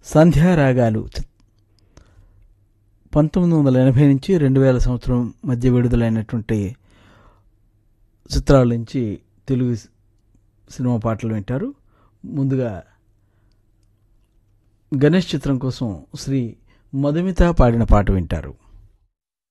సంధ్యారాగాలు 1980 నుంచి 2000 సంవత్సరం మధ్య విడుదలైనటువంటి చిత్రాల నుంచి తెలుగు సినిమా పాటలు వింటారు. ముందుగా గణేష్ చిత్రం కోసం శ్రీ మధుమిత పాడిన పాట వింటారు.